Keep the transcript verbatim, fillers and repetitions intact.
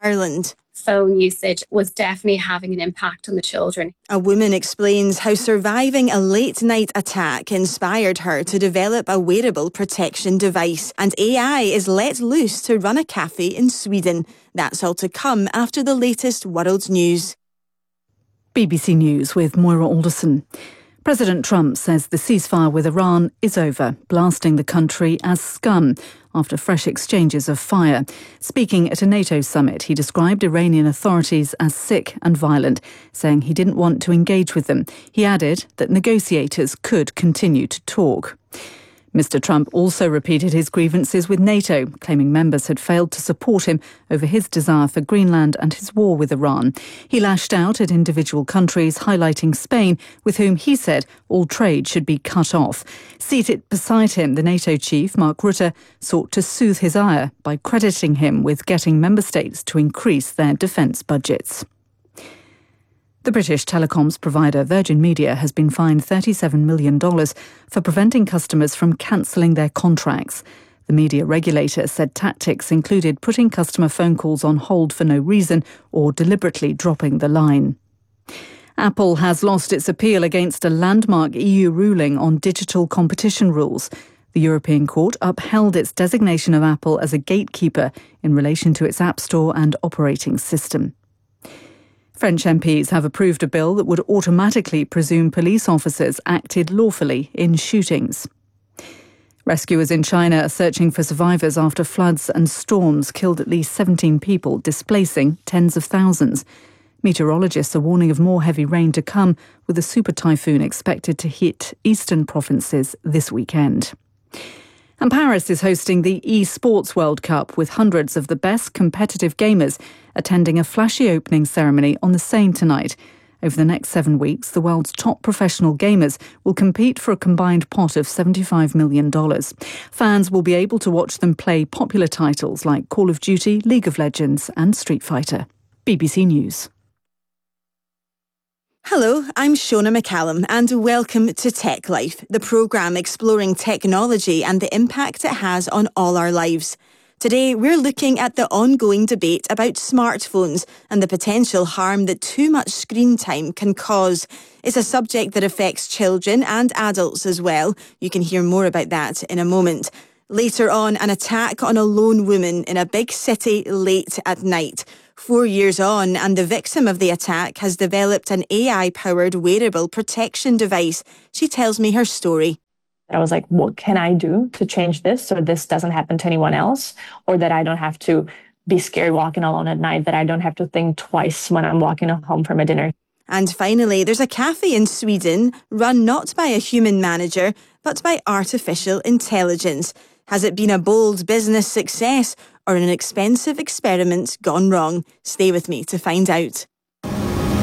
Ireland. Phone usage was definitely having an impact on the children. A woman explains how surviving a late-night attack inspired her to develop a wearable protection device, and A I is let loose to run a cafe in Sweden. That's all to come after the latest world news. B B C News with Moira Alderson. President Trump says the ceasefire with Iran is over, blasting the country as scum after fresh exchanges of fire. Speaking at a NATO summit, he described Iranian authorities as sick and violent, saying he didn't want to engage with them. He added that negotiators could continue to talk. Mister Trump also repeated his grievances with NATO, claiming members had failed to support him over his desire for Greenland and his war with Iran. He lashed out at individual countries, highlighting Spain, with whom he said all trade should be cut off. Seated beside him, the NATO chief, Mark Rutte, sought to soothe his ire by crediting him with getting member states to increase their defence budgets. The British telecoms provider Virgin Media has been fined thirty-seven million dollars for preventing customers from cancelling their contracts. The media regulator said tactics included putting customer phone calls on hold for no reason or deliberately dropping the line. Apple has lost its appeal against a landmark E U ruling on digital competition rules. The European Court upheld its designation of Apple as a gatekeeper in relation to its App Store and operating system. French M Ps have approved a bill that would automatically presume police officers acted lawfully in shootings. Rescuers in China are searching for survivors after floods and storms killed at least seventeen people, displacing tens of thousands. Meteorologists are warning of more heavy rain to come, with a super typhoon expected to hit eastern provinces this weekend. And Paris is hosting the eSports World Cup, with hundreds of the best competitive gamers attending a flashy opening ceremony on the Seine tonight. Over the next seven weeks, the world's top professional gamers will compete for a combined pot of seventy-five million dollars. Fans will be able to watch them play popular titles like Call of Duty, League of Legends and Street Fighter. B B C News. Hello, I'm Shona McCallum and welcome to Tech Life, the programme exploring technology and the impact it has on all our lives. Today, we're looking at the ongoing debate about smartphones and the potential harm that too much screen time can cause. It's a subject that affects children and adults as well. You can hear more about that in a moment. Later on, an attack on a lone woman in a big city late at night. Four years on, and the victim of the attack has developed an A I-powered wearable protection device. She tells me her story. I was like, what can I do to change this so this doesn't happen to anyone else, or that I don't have to be scared walking alone at night, that I don't have to think twice when I'm walking home from a dinner. And finally, there's a cafe in Sweden run not by a human manager, but by artificial intelligence. Has it been a bold business success or an expensive experiment gone wrong? Stay with me to find out.